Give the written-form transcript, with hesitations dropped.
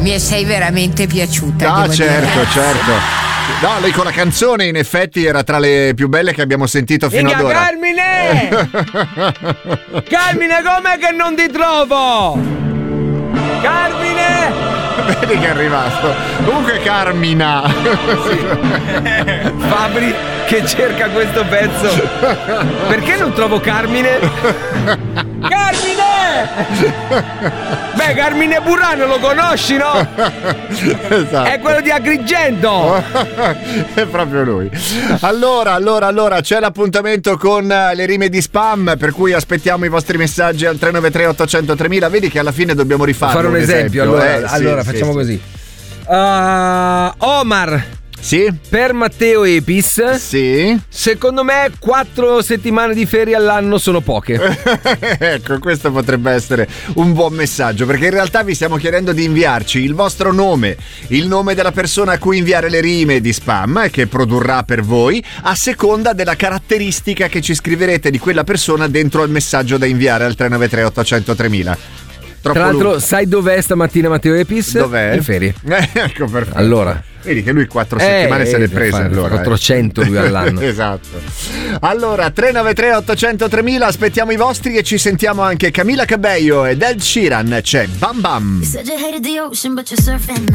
mi sei veramente piaciuta. Ah, devo certo, dire. certo. No, lei con la canzone in effetti era tra le più belle che abbiamo sentito fino ad ora. Carmine! Carmine, com'è che non ti trovo? Carmine! Vedi che è arrivato. Comunque Carmina. Fabri che cerca questo pezzo. Perché non trovo Carmine? Carmine! Beh, Carmine Burrano lo conosci, no? Esatto. È quello di Agrigento. È proprio lui. Allora, c'è l'appuntamento con le rime di spam, per cui aspettiamo i vostri messaggi al 393 800 3000. Vedi che alla fine dobbiamo rifarlo. Fare un esempio. Allora sì, facciamo sì. così. Omar. Sì? Per Matteo Epis. Sì. Secondo me 4 settimane di ferie all'anno sono poche. Ecco, questo potrebbe essere un buon messaggio, perché in realtà vi stiamo chiedendo di inviarci il vostro nome, il nome della persona a cui inviare le rime di spam che produrrà per voi, a seconda della caratteristica che ci scriverete di quella persona dentro al messaggio da inviare al 393 800 3000. Tra l'altro, sai dov'è stamattina Matteo Epis? Dov'è? In ferie. Ecco, perfetto. Allora. Vedi che lui 4 settimane se le prese allora. 400 lui all'anno. Esatto. Allora, 393 800 3000, aspettiamo i vostri e ci sentiamo anche Camila Cabello ed Ed Sheeran. C'è Bam Bam.